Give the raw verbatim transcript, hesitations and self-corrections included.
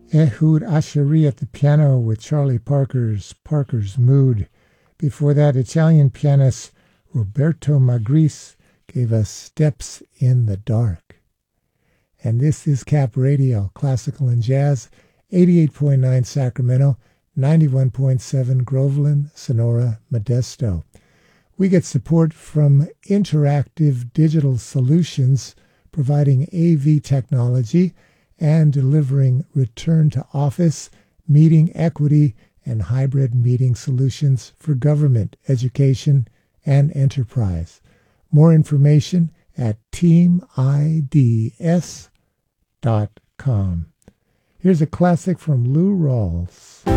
Ehud Ashari at the piano with Charlie Parker's Parker's Mood. Before that, Italian pianist Roberto Magris gave us Steps in the Dark. And this is Cap Radio, classical and jazz, eighty-eight point nine Sacramento, ninety-one point seven Groveland, Sonora, Modesto. We get support from Interactive Digital Solutions, providing A V technology and delivering return-to-office, meeting equity, and hybrid meeting solutions for government, education, and enterprise. More information at team I D S dot com. Here's a classic from Lou Rawls.